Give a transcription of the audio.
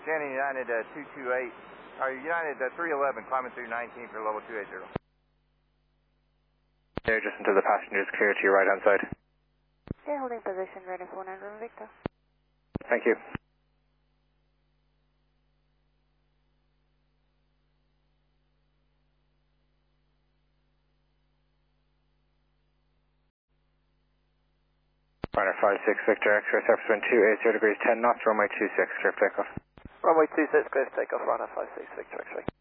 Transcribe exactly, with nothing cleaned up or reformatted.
Shannon United uh, two two eight, or United uh, three eleven, climbing through nineteen for level two eighty. There, just until the passenger is clear to your right hand side. Okay, holding position, ready for nine room Victor. Thank you. Runner five six Victor, X-ray surface wind two eighty degrees ten knots, runway two six, clear for takeoff. Runway two six, clear for takeoff, runner five six Victor X-ray.